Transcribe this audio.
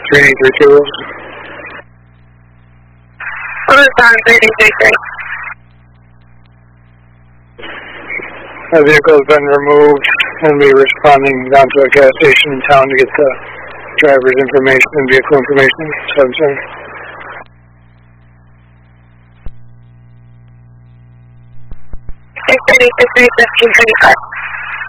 3932. Amazon 3033. The vehicle has been removed and we're responding down to a gas station in town to get the driver's information and vehicle information. 77. 630-635.